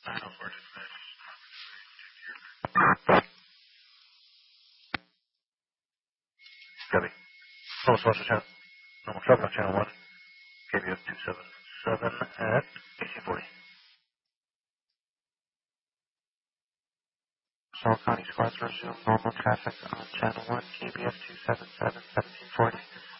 Copy. Normal Source Channel. Normal Southern Channel 1. KBF 277 at 1840. Salt County Squad resume normal traffic on Channel 1, KBF 277, 1740.